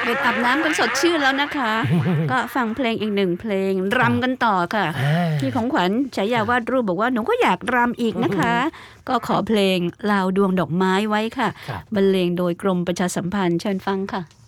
เด็กอาบน้ำกันสดชื่นแล้วนะคะ ก็ฟังเพลงอีกหนึ่งเพลงรำกันต่อค่ะพี่ของขวัญฉายาวาดรูปบอกว่าหนูก็อยากรำอีกนะคะ ก็ขอเพลงลาวดวงดอกไม้ไว้ค่ะ บรรเลงโดยกรมประชาสัมพันธ์เชิญฟังค่ะ